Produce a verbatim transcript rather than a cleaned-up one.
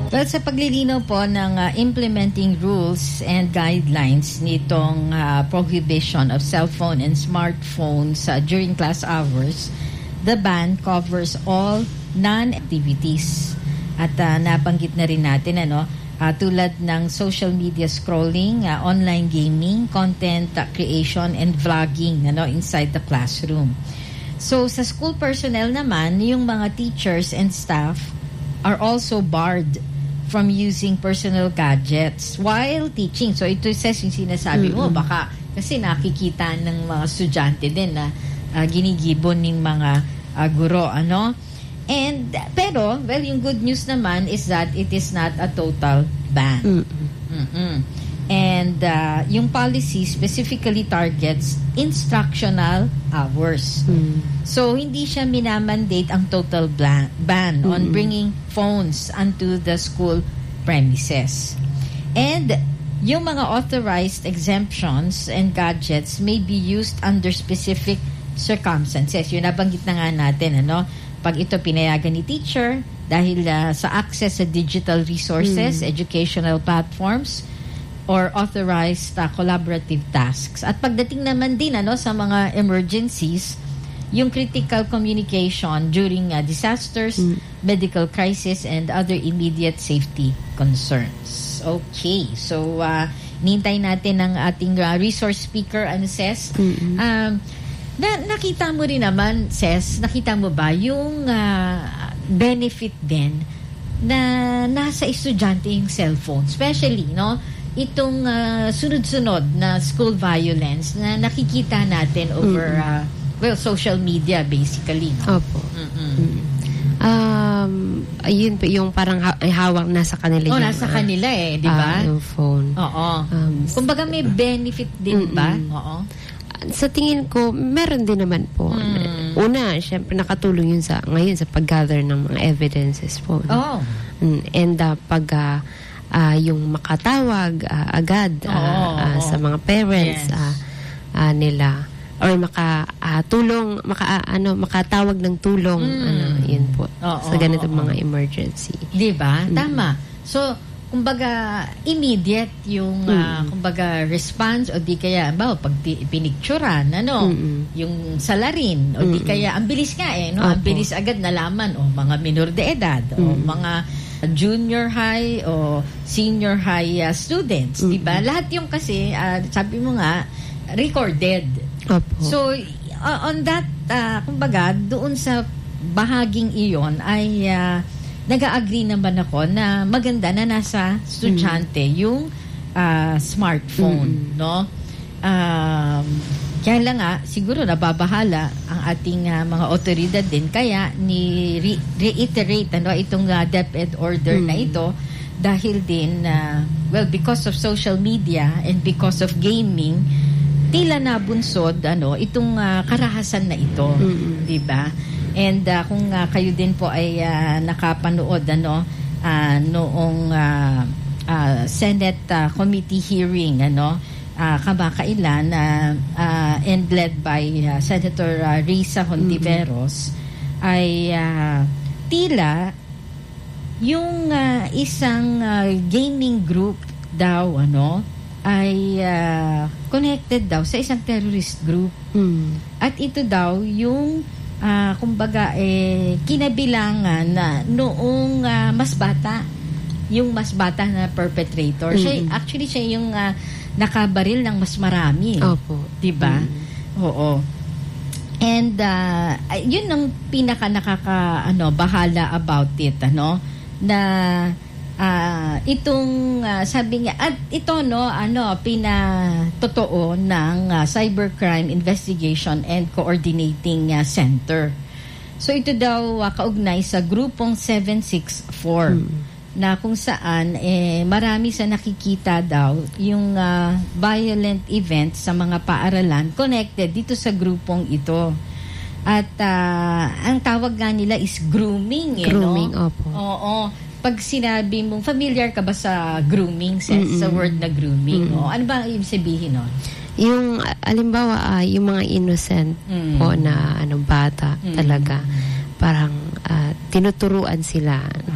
Well, sa paglilinaw po ng uh, implementing rules and guidelines nitong uh, prohibition of cellphone and smartphones uh, during class hours, the ban covers all non-activities. At uh, nabanggit na rin natin, ano, uh, tulad ng social media scrolling, uh, online gaming, content uh, creation, and vlogging, ano, inside the classroom. So, sa school personnel naman, yung mga teachers and staff are also barred from using personal gadgets while teaching. So, ito says yung sinasabi mo, mm-hmm. baka kasi nakikita ng mga estudyante din na uh, ginigibon ng mga uh, guro, ano? And, pero, well, yung good news naman is that it is not a total ban. Mm-hmm. Mm-hmm. And, uh, yung policy specifically targets instructional hours. Mm-hmm. So, hindi siya minamandate ang total ban, ban mm-hmm. on bringing phones onto the school premises. And, yung mga authorized exemptions and gadgets may be used under specific circumstances. Yun, nabanggit na nga natin, ano? Pag ito pinayagan ni teacher, dahil uh, sa access sa digital resources, mm. educational platforms, or authorized uh, collaborative tasks. At pagdating naman din ano, sa mga emergencies, yung critical communication during uh, disasters, mm. medical crisis, and other immediate safety concerns. Okay, so uh, nintay natin ang ating uh, resource speaker, ano, Ses? Mm-hmm. Um, Na, nakita mo rin naman, Ses, nakita mo ba yung uh, benefit din na nasa estudyante yung cellphone? Especially, no? Itong uh, sunod-sunod na school violence na nakikita natin over, mm-hmm. uh, well, social media basically. No? Opo. Mm-hmm. Mm-hmm. Um, ayun po, yung parang ha- hawak nasa kanila. Oh, yung, nasa uh, kanila eh, di ba? Uh, yung phone. Oo. Um, Kumbaga may benefit din mm-hmm. ba? Oo. Sa tingin ko, meron din naman po. Mm. Una, syempre nakatulong yun sa, ngayon sa pag-gather ng mga evidences po. Oh. And uh, pag uh, uh, yung makatawag uh, agad uh, oh, uh, sa mga parents yes. uh, uh, nila or makatulong, maka, uh, ano, makatawag ng tulong, mm. ano, yun po. Oh, sa ganitong oh, oh. mga emergency. Diba? Mm. Tama. So, kumbaga immediate yung mm. uh, kumbaga response o di kaya ba pag pinicturean ano mm-mm. yung salarin o di kaya ang bilis nga eh no Opo. Ang bilis agad nalaman o mga minor de edad mm. o mga junior high o senior high uh, students mm-hmm. di ba lahat yung kasi uh, sabi mo nga recorded. Opo. So uh, on that uh, kumbaga doon sa bahaging iyon ay uh, nag-agree naman ako na maganda na nasa estudyante mm. yung uh, smartphone, mm. no? Um, kaya lang nga, siguro nababahala ang ating uh, mga otoridad din. Kaya ni re- reiterate ano, itong uh, DepEd order mm. na ito dahil din, uh, well, because of social media and because of gaming, tila nabunsod ano, itong uh, karahasan na ito. Mm. Diba? And uh, kung uh, kayo din po ay uh, nakapanood ano uh, noong uh, uh, Senate uh, committee hearing ano uh, kamakailan uh, uh, and led by uh, Senator uh, Risa Hontiveros mm-hmm. ay uh, tila yung uh, isang uh, gaming group daw ano ay uh, connected daw sa isang terrorist group. Mm. At ito daw yung Uh, kumbaga eh kinabilangan na noong uh, mas bata yung mas bata na perpetrator mm-hmm. siya actually siya yung uh, nakabaril ng mas marami. Opo. Diba? Mm-hmm. Oo. And uh, yun ang pinaka nakaka ano bahala about it ano na uh, itong uh, sabi niya at ito no ano pinatotoo ng uh, Cybercrime Investigation and Coordinating uh, Center. So ito daw uh, kaugnay sa grupong seven six four hmm. na kung saan eh marami sa nakikita daw yung uh, violent events sa mga paaralan connected dito sa grupong ito. At uh, ang tawag nga nila is grooming, eh, grooming, no? opo. Oo. Pag sinabi mong, familiar ka ba sa grooming, sa, sa word na grooming? O, ano ba ang ibig sabihin, no? Yung, alimbawa, uh, yung mga innocent mm. po na ano, bata mm. talaga, parang uh, tinuturuan sila